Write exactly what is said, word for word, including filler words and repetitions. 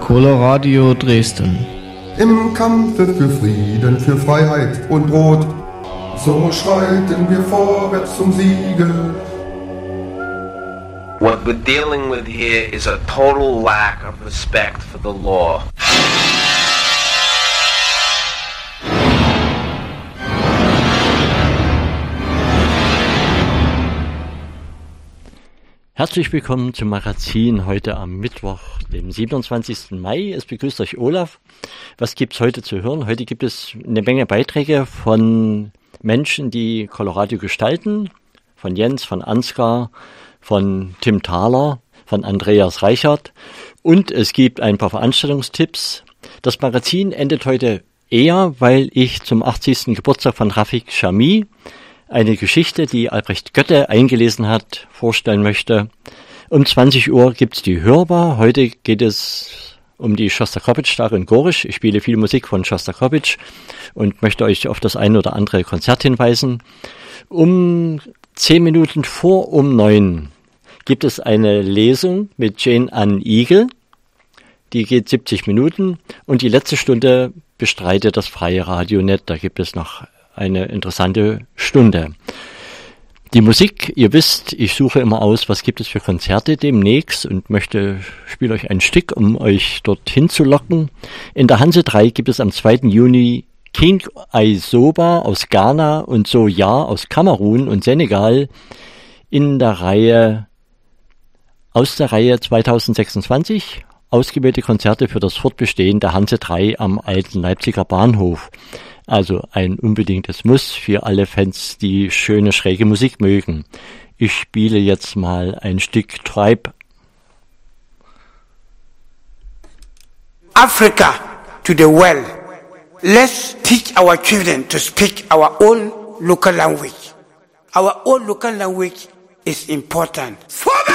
Coloradio Dresden. Im Kampfe für Frieden, für Freiheit und Brot, so schreiten wir vorwärts zum Siege. What we're dealing with here is a total lack of respect for the law. Herzlich willkommen zum Magazin heute am Mittwoch, dem siebenundzwanzigsten Mai. Es begrüßt euch Olaf. Was gibt's heute zu hören? Heute gibt es eine Menge Beiträge von Menschen, die Coloradio gestalten. Von Jens, von Ansgar, von Tim Thaler, von Andreas Reichert. Und es gibt ein paar Veranstaltungstipps. Das Magazin endet heute eher, weil ich zum achtzigsten Geburtstag von Rafik Chami eine Geschichte, die Albrecht Goette eingelesen hat, vorstellen möchte. Um zwanzig Uhr gibt's die Hörbar. Heute geht es um die Schostakowitsch-Tage in Gorisch. Ich spiele viel Musik von Schostakowitsch und möchte euch auf das eine oder andere Konzert hinweisen. Um zehn Minuten vor um neun gibt es eine Lesung mit Jane Ann Igel. Die geht siebzig Minuten und die letzte Stunde bestreitet das freie Radionet. Da gibt es noch eine interessante Stunde. Die Musik, ihr wisst, ich suche immer aus, was gibt es für Konzerte demnächst und möchte, spiele euch ein Stück, um euch dorthin zu locken. In der Hanse drei gibt es am zweiten Juni King Aisoba aus Ghana und Soya aus Kamerun und Senegal in der Reihe, aus der Reihe zweitausendsechsundzwanzig, ausgewählte Konzerte für das Fortbestehen der Hanse drei am alten Leipziger Bahnhof. Also ein unbedingtes Muss für alle Fans, die schöne, schräge Musik mögen. Ich spiele jetzt mal ein Stück Tribe. Africa to the world. Let's teach our children to speak our own local language. Our own local language is important. For